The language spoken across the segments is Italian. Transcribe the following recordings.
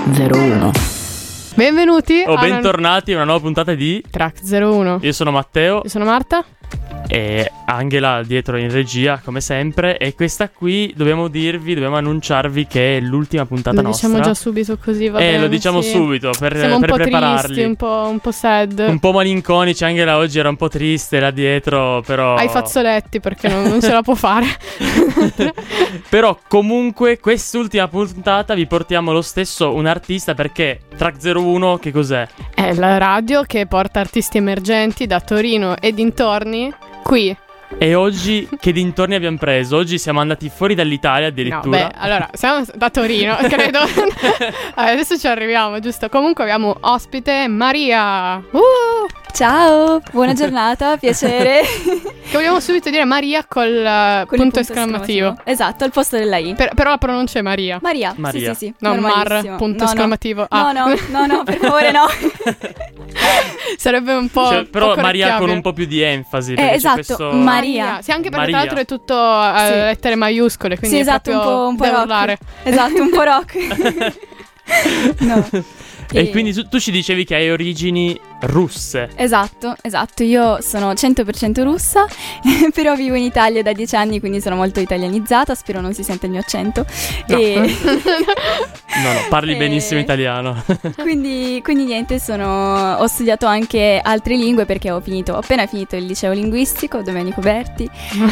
01. Benvenuti bentornati a una nuova puntata di Track 01. Io sono Matteo. Io sono Marta. E Angela dietro in regia come sempre. E questa qui dobbiamo annunciarvi che è l'ultima puntata nostra. Lo diciamo già subito così va bene. Lo diciamo subito siamo per un po' prepararli. tristi, un po' sad, un po' malinconici. Angela oggi era un po' triste là dietro, però ai fazzoletti perché non ce la può fare. Però comunque quest'ultima puntata vi portiamo lo stesso un artista, perché Track 01 che cos'è? È la radio che porta artisti emergenti da Torino e dintorni qui. E oggi che dintorni abbiamo preso? Oggi siamo andati fuori dall'Italia addirittura. No, allora, siamo da Torino, credo. Adesso ci arriviamo, giusto? Comunque abbiamo ospite Maria. Ciao, buona giornata, piacere. Che vogliamo subito dire Maria col punto esclamativo. Esatto, al posto della I. Però la pronuncia è Maria. Maria. Sì. No, Mar, punto esclamativo. No, per favore no. Sarebbe un po', però po' Maria con un po' più di enfasi. Esatto, questo... Maria. Sì, anche perché Maria. tra l'altro è tutto lettere maiuscole, quindi sì, esatto, è proprio un po' da rock. urlare. Esatto, un po' rock. No. E quindi tu ci dicevi che hai origini russe. Esatto, io sono 100% russa, però vivo in Italia da 10 anni, quindi sono molto italianizzata, spero non si senta il mio accento. No, no, parli benissimo italiano. Quindi niente, ho studiato anche altre lingue perché ho appena finito il liceo linguistico Domenico Berti.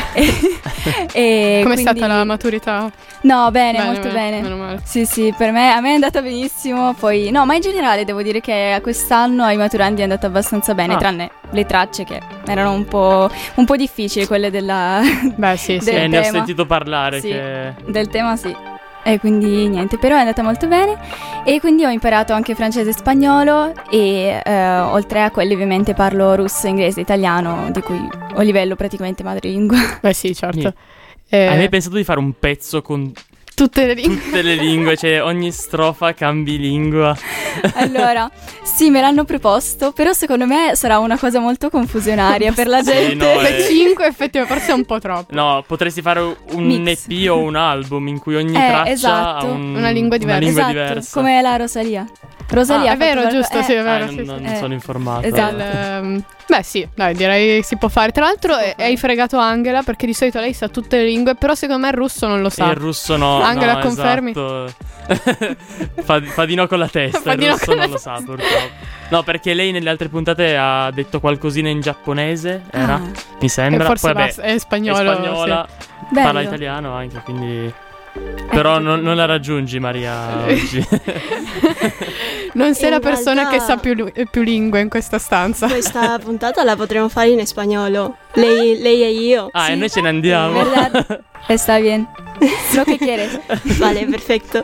Com'è stata la maturità? No, molto bene. Meno male. Sì, a me è andata benissimo, poi no, ma in generale devo dire che a quest'anno ai maturandi è andata abbastanza bene, tranne le tracce che erano un po' difficili, quelle della Beh, sì. Ne ho sentito parlare del tema, sì. E quindi niente, però è andata molto bene. E quindi ho imparato anche francese e spagnolo. E oltre a quelli ovviamente parlo russo, inglese e italiano, di cui ho livello praticamente madrelingua. Beh sì, certo. Hai mai pensato di fare un pezzo con tutte le lingue? Tutte le lingue, cioè ogni strofa cambi lingua. Allora, sì, me l'hanno proposto, però secondo me sarà una cosa molto confusionaria per la gente. No, 5 effettivamente forse è un po' troppo. No, potresti fare un mix. EP o un album in cui ogni traccia ha una lingua diversa. Esatto, diversa. Come la Rosalia. È vero, giusto, sì, è vero. Non sono informato. Esatto. Beh sì, dai, direi che si può fare. Tra l'altro hai fregato Angela, perché di solito lei sa tutte le lingue, però secondo me il russo non lo sa. Il russo no. Angela, confermi? Esatto. fa di no con la testa. Il russo non lo sa, purtroppo. No, perché lei nelle altre puntate ha detto qualcosina in giapponese, era? Mi sembra. E forse poi è spagnolo. È spagnola, sì. parla italiano anche, quindi... Però non la raggiungi, Maria, oggi. Non sei In la persona realtà- che sa più lingue in questa stanza. Questa puntata la potremo fare in spagnolo. Lei e io. E noi ce ne andiamo. ¿Verdad? Está bien. Lo que quieres. Vale, perfetto.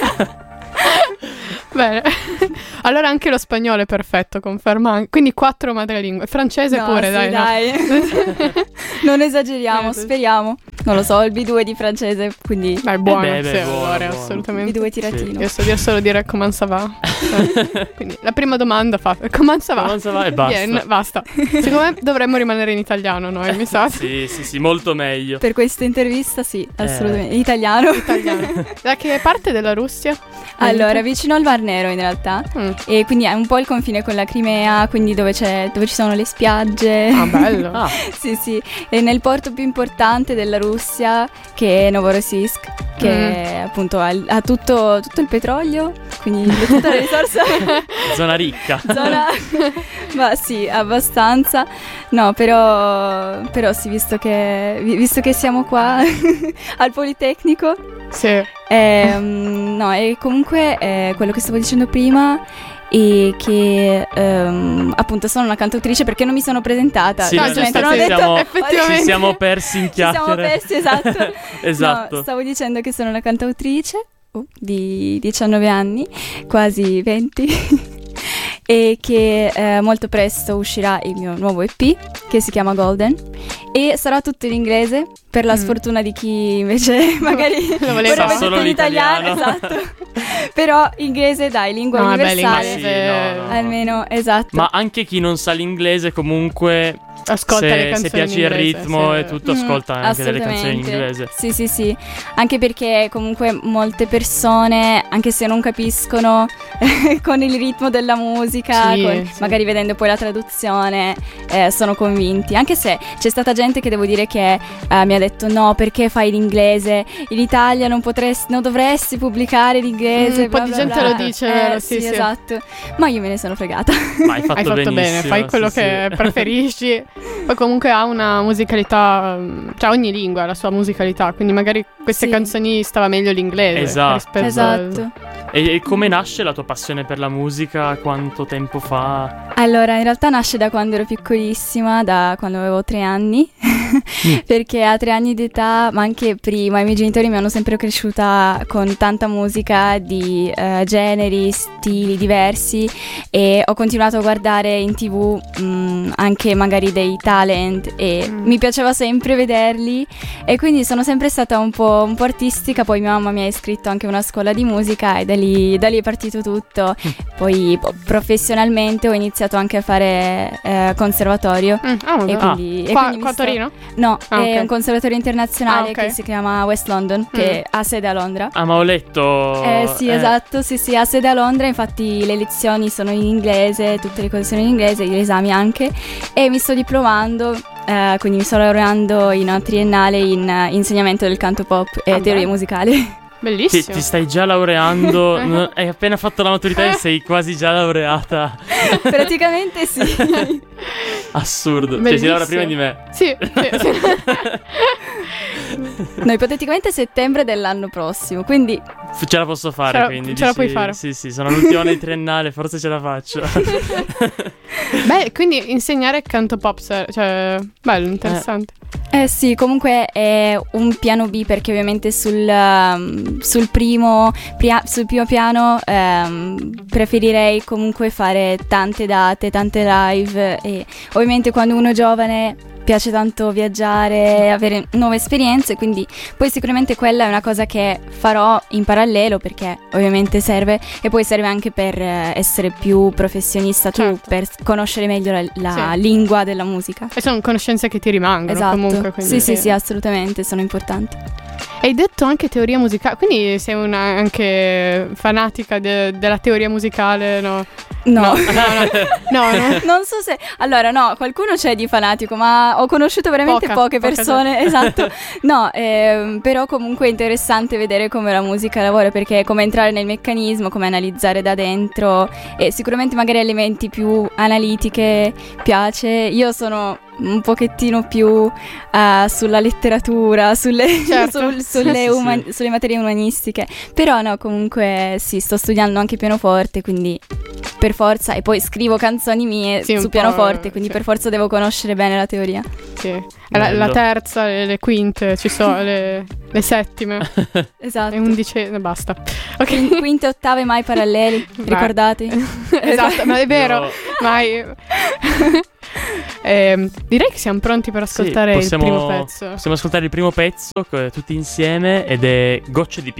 Bene. Allora anche lo spagnolo è perfetto, conferma. Quindi 4 madrelingue. Francese No, pure, sì, dai. No. Non esageriamo, speriamo. Non lo so, il B2 di francese, quindi Dai, buono, beh, sì, buono, allora, buono. assolutamente. B2 tiratino. Io so solo dire comment ça va. Quindi la prima domanda fa comment ça va? Comment ça va? E basta. Bien, basta. Secondo me dovremmo rimanere in italiano noi, mi sa. Sì, molto meglio. Per questa intervista sì, assolutamente. Italiano. Da che parte della Russia? Allora, vicino al Mar Nero in realtà. E quindi è un po' il confine con la Crimea, quindi dove ci sono le spiagge. Ah, bello. Sì. E nel porto più importante della Russia, che è Novorossiysk, che appunto ha tutto il petrolio, quindi tutta la risorsa. Zona ricca. Ma sì, abbastanza. No, però sì, visto che siamo qua al Politecnico. Sì. No, e comunque quello che stavo dicendo prima è che appunto sono una cantautrice, perché non mi sono presentata. Sì, effettivamente ci siamo persi in chiacchiere. Ci siamo persi, esatto. No, stavo dicendo che sono una cantautrice di 19 anni, quasi 20. E che molto presto uscirà il mio nuovo EP, che si chiama Golden, e sarà tutto in inglese, per la sfortuna di chi invece magari lo voleva vorrebbe solo tutto in l'italiano. Esatto. Però inglese, dai, lingua universale. Beh, no. Almeno, esatto. Ma anche chi non sa l'inglese comunque ascolta le canzoni se piace in inglese, il ritmo e tutto, ascolta anche delle canzoni in assolutamente. inglese. Sì, anche perché comunque molte persone, anche se non capiscono con il ritmo della musica, magari vedendo poi la traduzione, sono convinti. Anche se c'è stata gente che devo dire che mi ha detto: no, perché fai l'inglese? In Italia non dovresti pubblicare l'inglese. Un po' di gente lo dice, vero? Sì, esatto. Ma io me ne sono fregata. Ma hai fatto bene, fai quello che preferisci. Poi comunque ha una musicalità, cioè ogni lingua ha la sua musicalità, quindi magari queste canzoni stava meglio l'inglese. Esatto. E come nasce la tua passione per la musica? Quanto tempo fa? Allora, in realtà nasce da quando ero piccolissima, da quando avevo 3 anni, perché a 3 anni di età, ma anche prima, i miei genitori mi hanno sempre cresciuta con tanta musica di generi, stili diversi, e ho continuato a guardare in TV anche magari dei talent, e mi piaceva sempre vederli, e quindi sono sempre stata un po' artistica. Poi mia mamma mi ha iscritto anche a una scuola di musica e da lì è partito tutto. Poi professionalmente ho iniziato anche a fare conservatorio. E quindi qua a Torino? No, è un conservatorio internazionale che si chiama West London, che ha sede a Londra. Ah, ma ho letto. Sì, esatto, sì, ha sede a Londra. Infatti le lezioni sono in inglese, tutte le cose sono in inglese, gli esami anche. E mi sto diplomando, quindi mi sto laureando in una triennale in insegnamento del canto pop e teoria musicale. Bellissimo. Ti stai già laureando. Hai appena fatto la maturità e sei quasi già laureata. Praticamente sì. Assurdo. Cioè, si laurea prima di me. Sì. No, ipoteticamente settembre dell'anno prossimo, quindi ce la posso fare, quindi ce la puoi fare. Sì, sono all'ultimo anno di triennale, forse ce la faccio. Beh, quindi insegnare canto pop, cioè, bello, interessante. Sì, comunque è un piano B, perché ovviamente sul primo piano preferirei comunque fare tante date, tante live, e ovviamente quando uno è giovane piace tanto viaggiare, avere nuove esperienze, quindi poi sicuramente quella è una cosa che farò in parallelo, perché ovviamente serve, e poi serve anche per essere più professionista tu, per conoscere meglio la lingua della musica. E sono conoscenze che ti rimangono comunque. Sì, assolutamente, sono importanti. Hai detto anche teoria musicale, quindi sei anche fanatica della teoria musicale, no? No. Non so se... Allora, no, qualcuno c'è di fanatico, ma ho conosciuto veramente poche persone. Esatto. No, però comunque è interessante vedere come la musica lavora, perché è come entrare nel meccanismo, come analizzare da dentro, e sicuramente magari elementi più analitiche piace. Io sono un pochettino più sulla letteratura, sulle materie umanistiche, però no, comunque sì, sto studiando anche pianoforte, quindi per forza, e poi scrivo canzoni mie su pianoforte, quindi per forza devo conoscere bene la teoria. Sì. La terza, le quinte, ci sono le settime. Esatto. E 11, basta. Okay. Quinte, ottave mai paralleli, ricordate? Esatto, ma è vero, mai. Direi che siamo pronti per ascoltare il primo pezzo. Possiamo ascoltare il primo pezzo tutti insieme, ed è Gocce di pioggia.